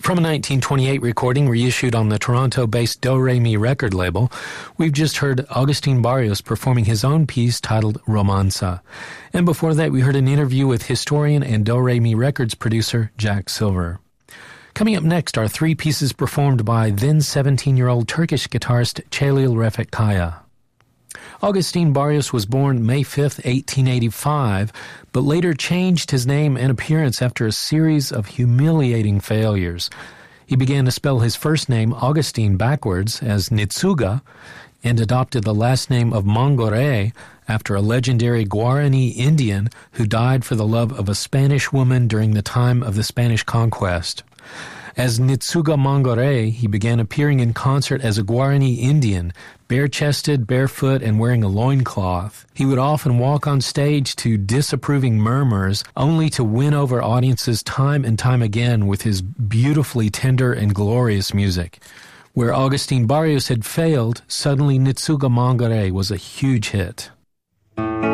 From a 1928 recording reissued on the Toronto-based Do Re Mi record label, we've just heard Agustin Barrios performing his own piece titled Romanza. And before that, we heard an interview with historian and Do Re Mi Records producer Jack Silver. Coming up next are three pieces performed by then 17-year-old Turkish guitarist Celil Refik Kaya. Agustin Barrios was born May 5, 1885, but later changed his name and appearance after a series of humiliating failures. He began to spell his first name, Augustine, backwards as Nitsuga, and adopted the last name of Mangore after a legendary Guarani Indian who died for the love of a Spanish woman during the time of the Spanish conquest. As Nitsuga Mangore, he began appearing in concert as a Guarani Indian, bare-chested, barefoot, and wearing a loincloth. He would often walk on stage to disapproving murmurs, only to win over audiences time and time again with his beautifully tender and glorious music. Where Agustin Barrios had failed, suddenly Nitsuga Mangore was a huge hit.